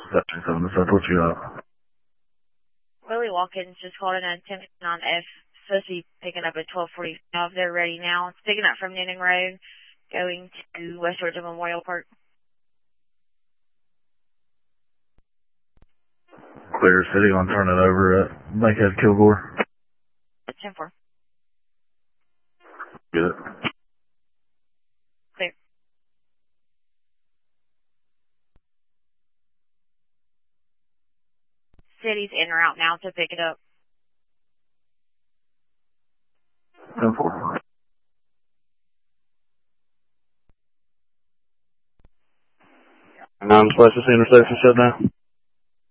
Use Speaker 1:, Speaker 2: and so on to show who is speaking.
Speaker 1: 7 to South, what you got?
Speaker 2: Willie Watkins just called in a 1059F. Supposed to be picking up at 12:45. They're ready now. It's picking up from Newnan Road, going to West Georgia Memorial Park.
Speaker 1: Clear City on turn it over at Bankhead Kilgore.
Speaker 2: 10-4.
Speaker 1: Good.
Speaker 2: Clear. City's en route now to pick it up.
Speaker 1: 10-4. 9 Spices intersection shut down.